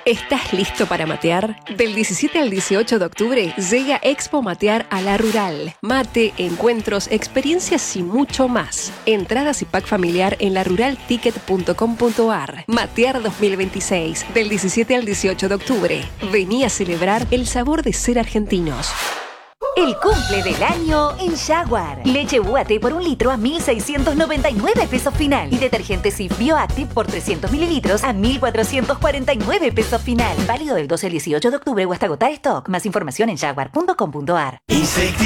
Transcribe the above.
¿Estás listo para matear? Del 17 al 18 de octubre llega Expo Matear a La Rural. Mate, encuentros, experiencias y mucho más. Entradas y pack familiar en laruralticket.com.ar. Matear 2026, del 17 al 18 de octubre. Vení a celebrar el sabor de ser argentinos. El cumple del año en Jaguar. Leche UAT por 1 litro a 1.699 pesos final. Y detergente Cif Bioactive por 300 mililitros a 1.449 pesos final. Válido del 12 al 18 de octubre o hasta agotar stock. Más información en jaguar.com.ar.